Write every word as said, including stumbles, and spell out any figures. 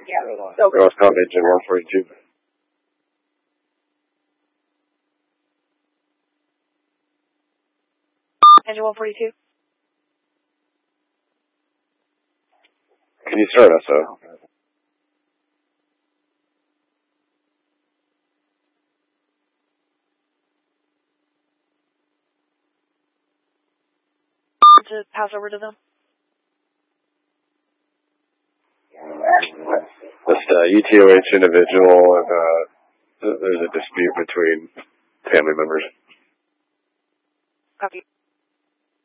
Yeah. Okay. Gross copy, engine one forty-two. Engine one forty-two. Can you start us up? To pass over to them. Just uh, U T O H individual, and uh, there's a dispute between family members. Copy.